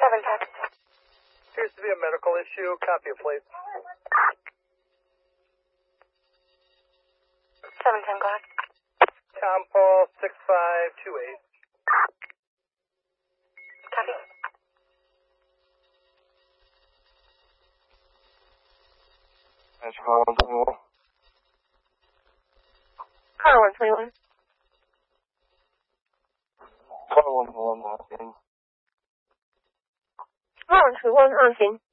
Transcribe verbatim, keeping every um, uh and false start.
seven ten. Appears to be a medical issue. Copy of plate. seven ten, go ahead. Tom Paul six five two eight. Copy. That's car one twenty-one. Car one twenty-one. Car one twenty-one, not in. Car one twenty-one, on scene.